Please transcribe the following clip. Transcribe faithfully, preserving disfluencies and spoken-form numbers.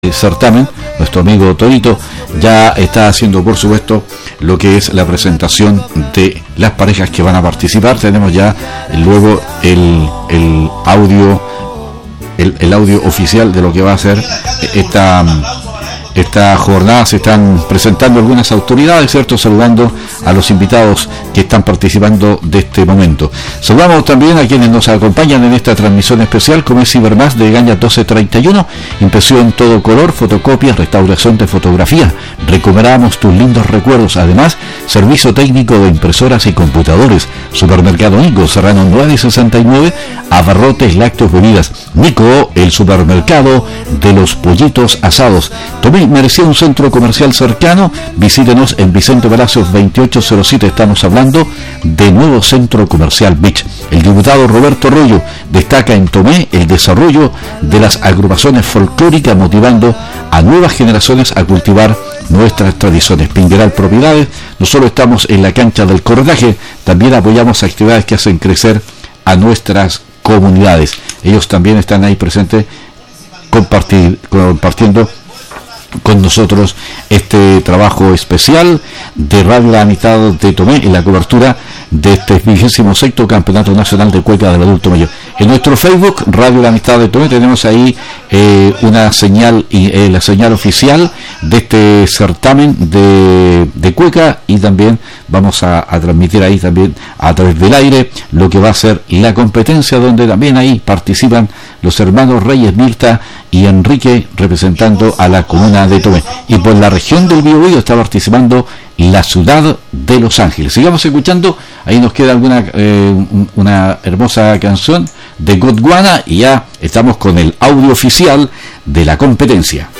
certamen, nuestro amigo Torito ya está haciendo, por supuesto, lo que es la presentación de las parejas que van a participar. Tenemos ya luego el, el audio el, el audio oficial de lo que va a ser esta esta jornada. Se están presentando algunas autoridades, ¿cierto?, saludando a los invitados que están participando de este momento. Saludamos también a quienes nos acompañan en esta transmisión especial, como es Cibermas de Gaña doce treinta y uno, impresión todo color, fotocopias, restauración de fotografía. Recuperamos tus lindos recuerdos. Además, servicio técnico de impresoras y computadores. Supermercado Nico, Serrano nueve sesenta y nueve, abarrotes, lácteos, bebidas. Nico, el supermercado de los pollitos asados. Tomé merecía un centro comercial cercano. Visítenos en Vicente Palacios veintiocho cero siete. Estamos hablando de nuevo centro comercial Beach. El diputado Roberto Arroyo destaca en Tomé el desarrollo de las agrupaciones folclóricas, motivando a nuevas generaciones a cultivar nuestras tradiciones. Pingueral Propiedades, no solo estamos en la cancha del cordaje, también apoyamos actividades que hacen crecer a nuestras comunidades. Ellos también están ahí presentes, compartir, compartiendo con nosotros este trabajo especial de Radio La Amistad de Tomé en la cobertura de este vigésimo sexto Campeonato Nacional de Cueca del Adulto Mayor. En nuestro Facebook, Radio La Amistad de Tomé, tenemos ahí eh, una señal, eh, la señal oficial de este certamen de, de cueca, y también vamos a, a transmitir ahí también a través del aire lo que va a ser la competencia, donde también ahí participan los hermanos Reyes Mirta y Enrique, representando a la comuna de Tomé. Y por la región del Biobío está participando la ciudad de Los Ángeles. Sigamos escuchando, ahí nos queda alguna eh, una hermosa canción de Godwana, y ya estamos con el audio oficial de la competencia.